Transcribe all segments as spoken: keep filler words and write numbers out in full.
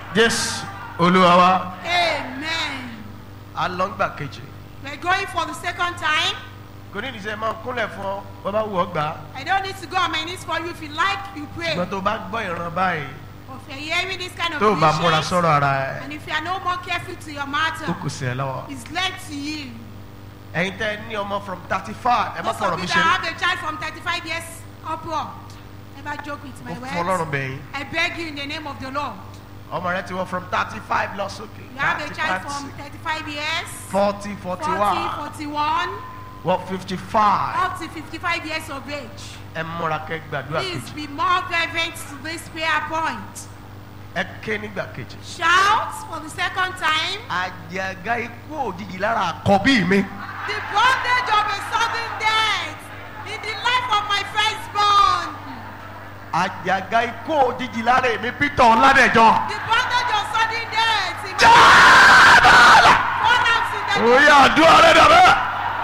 Yes, Olúwa wa. Amen. Alongba kejì. We're going for the second time. Kò ní ìdíje máa kúnlẹ̀ fún ọ, bàbá wù ọ́ gbà. I don't need to go on my knees for you. If you like, you pray. Ṣùgbọ́n tó bá gbọ́ ìran báyìí, If you're hearing this kind of tó o bá múra visions, sọ̀rọ̀ ara ẹ̀, and if you are no more careful to your ó matter, kù sí ẹ lọ́wọ́. it's led to you. Ẹ̀yin tẹ́ ẹ ní ọmọ from thirty five, ẹ má Those fọ̀rọ̀ of mi you that ṣe. have a child from thirty-five years upward, never joke with my Ó fún words. Ọlọ́run bẹ̀yìn. I beg you in the name of the Lord. Ọmọ rẹ ti wọ from thirty five lọ sókè. You have a child thirty-five, from thirty-five years, forty, forty forty, one, forty-one, wọ fifty five. up to fifty-five years of age. Ẹ múra kẹ́ gbàdúrà Please kejì. be more fervent to this prayer point. Ẹ ké nígbà kejì. Shout for the second time. Àjàgà ikú òjijì lára àkọ́bí mi. The bondage of a sudden death in the life of my firstborn. Àjàgà ikú òjijì lára èmi Peter Ọládẹ̀jọ. The bondage of sudden death in my Jábàlá! pronouns in the Oyè àdúrà rẹ̀ dàbẹ́.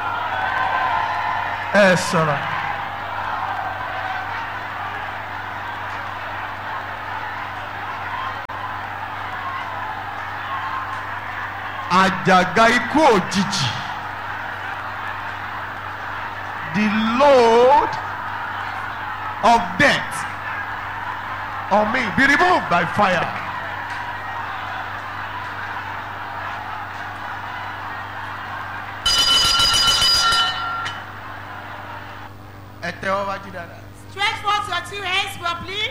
Ẹ sọ̀rọ̀. Àjàgà ikú òjijì. The load of death on me be removed by fire. Ẹ tẹ́wọ́ wájú dáadáa. stretch forth your two hands properly.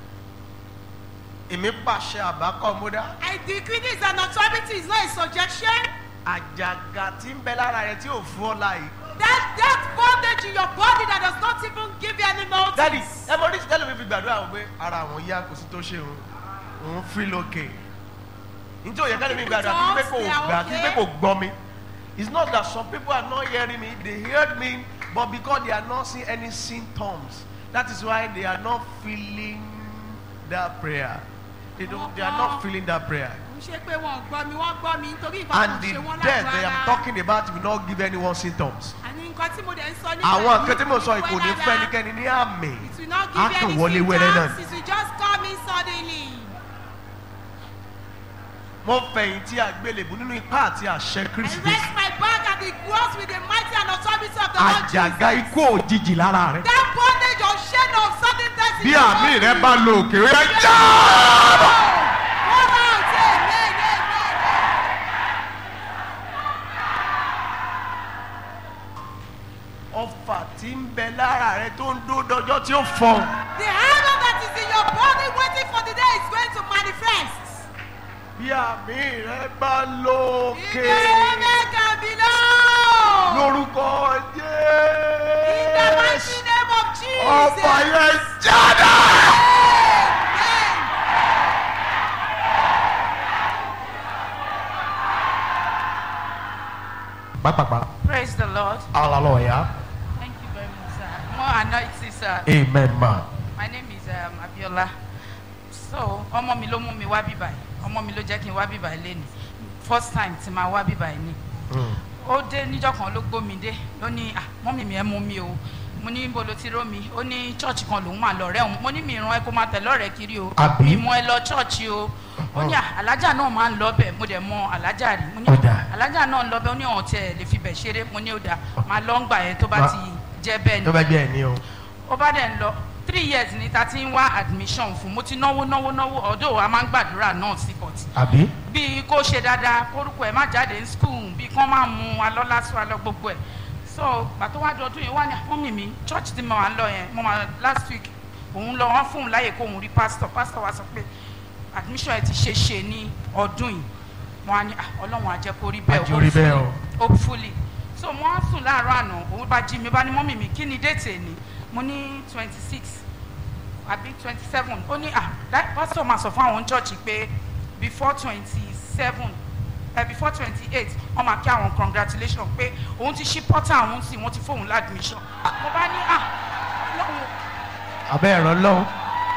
Èmi pàṣẹ àbákọ́ múdá. I decree this an authority is not a suggestion. Àjàgà tí ń bẹ lára rẹ̀ tí ò fún ọ láàyè. That that bondage in your body that does not even give you any notice. Dádì, ẹ mọ oríṣi tẹ́lẹ̀ mi fi gbàdúrà wọ pé ara àwọn yá kò sí tó ṣe òun. Òun fi lókè. Nítorí òye tẹ́lẹ̀ mi gbàdúrà kí pé kò gbà kí pé kò gbọ́ mi. It's not that some people are not hearing me, they heard me, but because they are not seeing any symptoms, that is why they are not feeling that prayer. They don't. They are not feeling that prayer. Mo ṣe pé wọn ò gbọ́ mi, wọ́n gbọ́ mi nítorí nǹkan And tó the ṣe wọ́n death they am lágbára. talking about will not give anyone symptoms. Àní nǹkan tí mo dẹ̀ ń sọ nípa Àwọn yìí, nǹkan tí mo sọ yìí kò ní wẹ́n fẹ́ dáadáa. ẹnikẹ́ni ní àmì. It will not Á give you kàn any wọlé wẹ́rẹ́ náà. symptoms. It will just come in suddenly. Mo fẹ̀yìntì àgbélébù nínú ipá àti àṣẹ I Kristi. rest my back at the cross with the mighty and authority of the Lord Àjàgà Jesus. ikú òjijì lára rẹ̀. That bondage of shame of sudden death in Bí your àmì body. rẹ̀ bá lo òkè rẹ̀ já. Come out, amen, amen. Ọfà tí ń bẹ lára rẹ̀ tó ń dó dọjọ́ tí ó fọ́. The arrow that is in your body waiting for the day is going to manifest. Bí àmì rẹ̀ bá lo In òkè. the omega below. Lórúkọ In the mighty Jésù. name of Jesus. Ọfà yẹn jáde. Amen. Pápápá. Praise the Lord. Hallelujah. Thank you very much, sir. More anointing, sir. Amen, ma. My name is um, Abiola. So, ọmọ mi ló mú mi wá bíbá yìí. Ọmọ mi ló jẹ́ kí n wá bíbá yìí lénìí. First time tí màá wá bíbá yìí ni. Ó dé níjọ́ kan ló gbó mi dé. Ló ní, ah, mọ́mì mi ẹ mú mi o. Mo ní ibo ló ti ró mi. Ó ní church kan lòún máa lọ rẹ̀ òun. Mo ní mi ìran ẹ kó máa tẹ̀lé ọ̀rẹ́ kiri o. Àbí? Mi mọ ẹ lọ church o. Ó ní, ah, alájà náà máa ń lọ bẹ̀. Mo dẹ̀ mọ alájà rí. Mo ní, Ó dáa. alájà náà ń lọ bẹ̀. Ó ní ọ̀hún tiẹ̀ lè fi bẹ̀ ṣeré. Mo ní ó dáa. Màá lọ ń gbà yẹn tó bá Ma- ti jẹ́ bẹ́ẹ̀ ni. Tó bá jẹ́ ẹ̀ ní o. Ó bá dẹ̀ ń lọ three years ni ta ti ń wá admission fún mo ti náwó náwó náwó ọ̀dọ̀ a máa ń gbàdúrà náà sí but Àbí? bíi kó ṣe dáadáa kórúkọ ẹ̀ má jáde ní school bíi kán máa mú alọ́lásọ alọ́ gbogbo ẹ̀ so pàtó wá dọdún yìí wá ní mọ́mì mi church tí mo wà ń lọ yẹn mo máa last week òun lọ wọ́n fún un láyè kó òun rí pastor pastor wa sọ pé admission ẹ̀ ti ṣe ṣe ní ọdún yìí wọ́n á ní ah, ọlọ́run á jẹ́ kó rí bẹ́ẹ̀ Á jẹ́ ó rí bẹ́ẹ̀ o. hopefully so mo á sùn láàárọ̀ àná òun bá jí mi bá ní mọ́mì mi kí ni déètì ẹ̀ ní mo ní twenty six àbí twenty seven ó ní ah that pastor máa sọ fún àwọn church pé before twenty seven eh, before twenty eight wọ́n máa kí àwọn congratulation pé òun ti ṣí portal àwọn sí wọ́n ti fóun ládùmíṣàn mo bá ní ah lọ́wọ́ Abẹ́ ẹ̀rọ lọ́wọ́.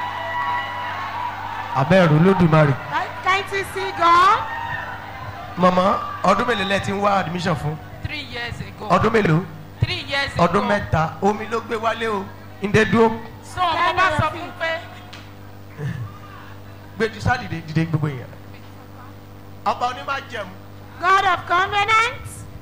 Abẹ́ ẹ̀rọ Olódùmarè. Can't you see God? Màmá, ọdún mélòó lẹ ti ń wá admission fún? three years ago Ọdún mélòó? three years ago Ọdún mẹ́ta. Omi ló gbé wálé o. Ǹdẹ́ dúró. so mo bá sọ fún pé Gbé ti sá dìde dìde gbogbo èèyàn. ọba onímájẹ̀mú. God of covenant.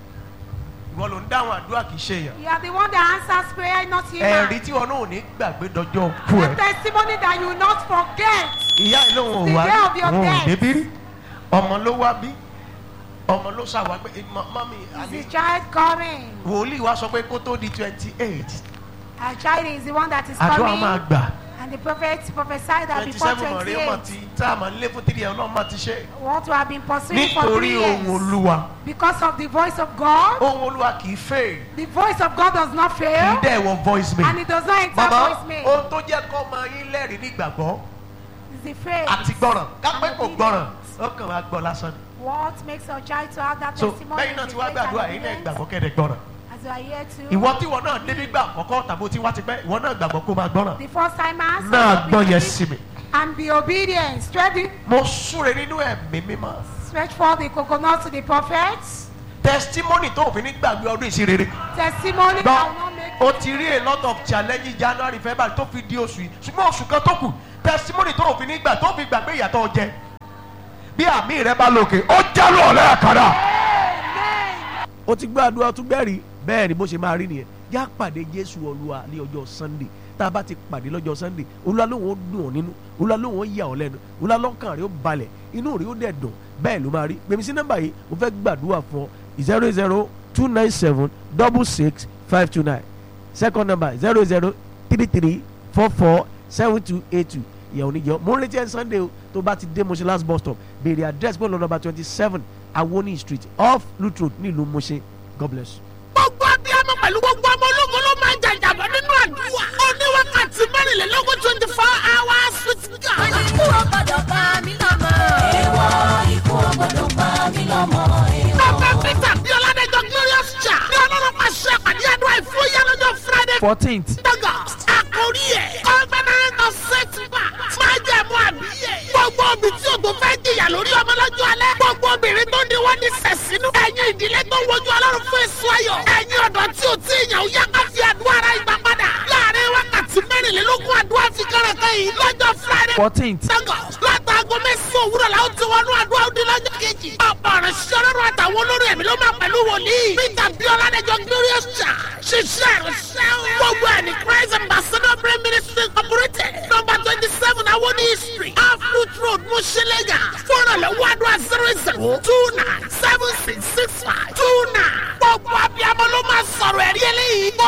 ìwọ ló ń dáhùn àdúrà kì í ṣe èèyàn. You are the one that answers prayer, not human. ẹ̀rí tí wọn náà ò ní gbàgbé dọjọ́ kú The ẹ̀. testimony that you will not forget. ìyá ẹ̀ lóun ò wá The day of your òun ò death. débí rí ọmọ ló wá bí ọmọ ló ṣàwá pé mọ́mí Is the àní child coming? wòlíì wa sọ pé kó tó di twenty eight Our child is the one that is àdúrà coming. máa gbà And the prophet prophesied that twenty before seven ọ̀rẹ́ ọmọ twenty-eight, tí tá a máa ń lé fún three ẹ̀ ọlọ́run máa ti ṣe. what we have been pursuing for nítorí three ohun years. olúwa Because of the voice of God. ohun olúwa kì í fail The voice of God does not kì í fail. dẹ̀ wọ voice And mail. it does not enter màmá voicemail. ohun tó jẹ́ kọ́ máa yín lẹ́rìí nígbàgbọ́ It's the faith. àti gbọ́ràn kápẹ́ and kò obedience. gbọ́ràn ó kàn máa gbọ́ lásán. What makes your child to have that so testimony? bẹ́ẹ̀ náà is ti the wá faith gbàdúrà and yín náà obedience. gbàgbọ́ kẹ́ẹ̀dẹ̀ gbọ́ràn. As you are here too. ìwọ tí ìwọ náà débi gbà àkọ́kọ́ tàbí tí wá ti pẹ́ ìwọ náà gbàgbọ́ kó máa gbọ́ràn. The first timers. náà gbọ́ yẹn sí mi. And be obedient. Stretch, mo súre nínú ẹ̀mí mímọ́. stretch forth the coconut to the prophets. testimony tó òfin ní gbàgbé ọdún ìṣirere. Testimony gbọ́ that will not make o ti rí a lot of challenges January February tó fi di oṣù yìí ṣùgbọ́n oṣù kan tó kù testimony tó òfin ní gbà tó fi gbàgbé ìyàtọ̀ jẹ bí àmì rẹ bá lòkè ó jálù ọ̀lẹ́ àkàrà. Amen. o ti gbọ́ àdúrà tún gbẹ́rì bẹ́ẹ̀ ni bó ṣe máa rí nìyẹn yá pàdé Jésù Olúwa ní ọjọ́ Sunday tá a bá ti pàdé lọ́jọ́ Sunday Olúwa lóun ó dùn ọ́ nínú Olúwa lóun ó yà ọ́ lẹ́nu Olúwa lọ́kàn rẹ̀ ó balẹ̀ inú rẹ̀ ó dẹ̀ dùn bẹ́ẹ̀ ló máa rí gbèmí sí nọ́mbà yìí mo fẹ́ gbàdúrà fún ọ zero zero two nine seven double six five two nine second number zero zero three three four four seven two eight two ìyàwó níjọ mo ń retí ẹ Sunday o tó bá ti dé Mushin last bus stop béèrè address bọ́ọ̀lù number twenty seven Awoni street off Root Road nílùú Mushin. God bless. gbogbo abiyamọ pẹ̀lú gbogbo ọmọ ológun ló máa ń jàjàbọ̀ nínú àdúrà. ó ní wákàtí mẹ́rìnlélógún twenty four hours with God. ikú ò gbọdọ̀ pa mí lọ́mọ. èèwọ̀ ikú ò gbọdọ̀ pa mí lọ́mọ. Bàbá Peter Bíọ́ládẹ́jọ́ Glorious Church ní ọlọ́run máa ṣe àpàdé àdúrà ìfúyà lọ́jọ́ Friday fourteenth August. Àkórí ẹ̀ Covenant of Setback máa jẹ́ mú àbíyè. Gbogbo obì tí o tó fẹ́ jìyà lórí ọmọ lọ́jọ́ alẹ́. Gbogbo obìnrin tó ní wọ́n ní sẹ̀sínú. Ẹ̀yin ìdílé tó wojú ọlọ́run fún èso ayọ̀. Ẹ̀yin ọ̀dọ́ tí o tí ìyàn ó yá ká fi àdúrà ara ìgbà padà. Láàárín wákàtí mẹ́rìnlélógún àdúrà fi kẹ́rẹ̀kẹ́ yìí lọ́jọ́ Friday fourteenth August. Látàgọ́ mẹ́sàn-án òwúrọ̀ làwọn ti wọnú àdúrà ó di lọ́jọ́ kejì. Ọ̀pọ̀ ọ̀rọ̀ ṣiṣẹ́ ọlọ́run àtàwọn olórí ẹ̀mí ló máa pẹ̀lú wòlíì. Peter Bíọ́ládẹ́jọ́ Glorious Church ṣiṣẹ́ ìrìnsẹ́ gbogbo ẹ̀ ní Christ Ambassador Prayer Ministry Incorporated number twenty seven Awoni Street off Root Road Mushilega fúnra lọ́wọ́ àdúrà zero zero two nine seven six six five two nine. Gbogbo abiyamọ ló máa sọ̀rọ̀ ẹ̀rí eléyìí.